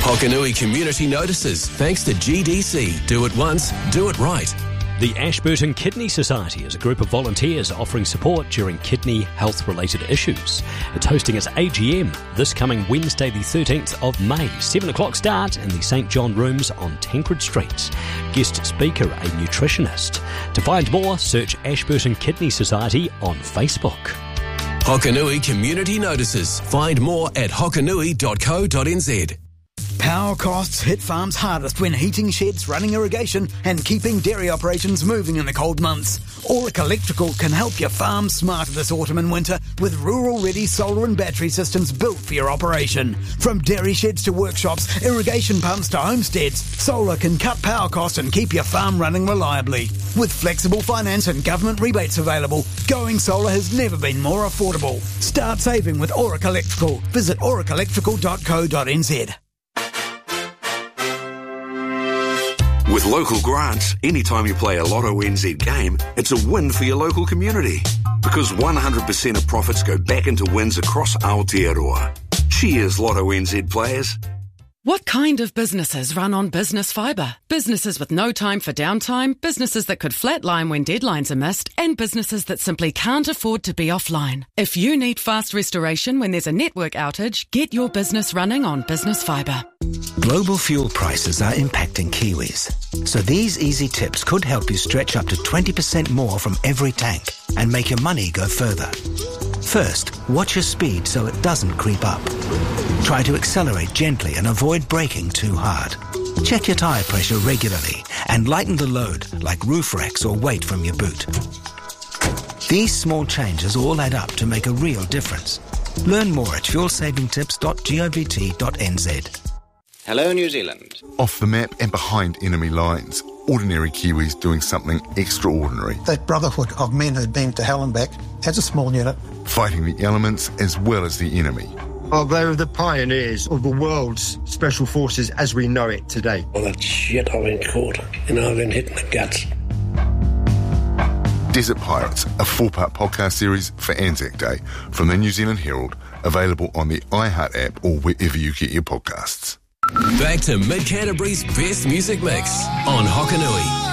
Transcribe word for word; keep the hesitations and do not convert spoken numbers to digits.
Hokanui Community Notices, thanks to G D C. Do it once, do it right. The Ashburton Kidney Society is a group of volunteers offering support during kidney health-related issues. It's hosting its A G M this coming Wednesday the thirteenth of May, seven o'clock start in the St John Rooms on Tancred Street. Guest speaker, a nutritionist. To find more, search Ashburton Kidney Society on Facebook. Hokanui Community Notices. Find more at hokanui dot co dot n z. Power costs hit farms hardest when heating sheds, running irrigation and keeping dairy operations moving in the cold months. Auric Electrical can help your farm smarter this autumn and winter with rural-ready solar and battery systems built for your operation. From dairy sheds to workshops, irrigation pumps to homesteads, solar can cut power costs and keep your farm running reliably. With flexible finance and government rebates available, going solar has never been more affordable. Start saving with Auric Electrical. Visit auric electrical dot co dot n z. With local grants, anytime you play a Lotto N Z game, it's a win for your local community. Because one hundred percent of profits go back into wins across Aotearoa. Cheers, Lotto N Z players. What kind of businesses run on business fibre? Businesses with no time for downtime, businesses that could flatline when deadlines are missed, and businesses that simply can't afford to be offline. If you need fast restoration when there's a network outage, get your business running on business fibre. Global fuel prices are impacting Kiwis. So these easy tips could help you stretch up to twenty percent more from every tank and make your money go further. First, watch your speed so it doesn't creep up. Try to accelerate gently and avoid braking too hard. Check your tyre pressure regularly and lighten the load like roof racks or weight from your boot. These small changes all add up to make a real difference. Learn more at fuel saving tips dot govt dot n z. Hello, New Zealand. Off the map and behind enemy lines, ordinary Kiwis doing something extraordinary. That brotherhood of men who'd been to hell and back as a small unit. Fighting the elements as well as the enemy. Oh, they were the pioneers of the world's special forces as we know it today. All that shit I've been caught, you know, I've been hit in the guts. Desert Pirates, a four-part podcast series for Anzac Day from the New Zealand Herald, available on the iHeart app or wherever you get your podcasts. Back to Mid Canterbury's best music mix on Hokanui.